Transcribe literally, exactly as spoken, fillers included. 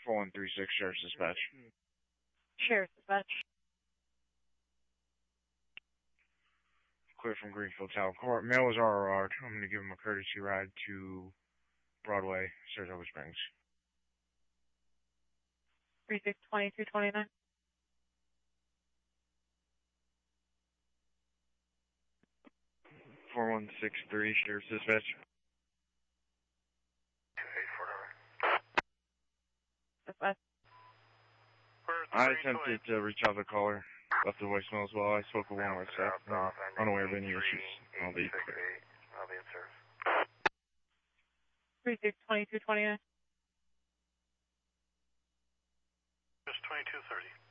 four one three six, Sheriff's Dispatch. Sheriff's Dispatch. Clear from Greenfield Town Court. Mail is R R R'd. I'm going to give him a courtesy ride to Broadway, Saratoga Springs. three six two two two nine. four one six three, Sheriff's Dispatch. Dispatch. I attempted to reach out the caller. Left a voicemail as well. I spoke with one of our staff. I'm unaware of any issues. I'll be clear. I'll be in service. three six two two two nine. Just twenty-two thirty.